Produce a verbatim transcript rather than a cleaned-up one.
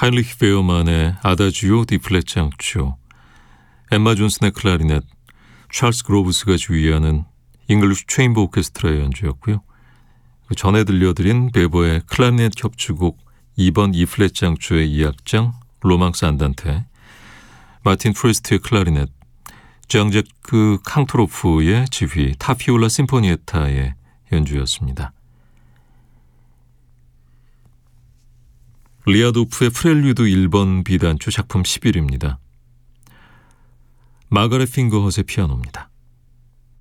하인리히 베어만의 아다지오 디 플랫 장조, 엠마 존슨의 클라리넷, 찰스 그로브스가 주의하는 잉글리쉬 체인버 오케스트라의 연주였고요. 그 전에 들려드린 베버의 클라리넷 협주곡 이 번 E 플랫 장조의 이 악장 로망스 안단테, 마틴 프레스트의 클라리넷, 장제크 캉토로프의 지휘 타피올라 심포니에타의 연주였습니다. 리아도프의 프렐류드 일 번 비단조 작품 십일입니다. 마가렛 핑거헛의 피아노입니다.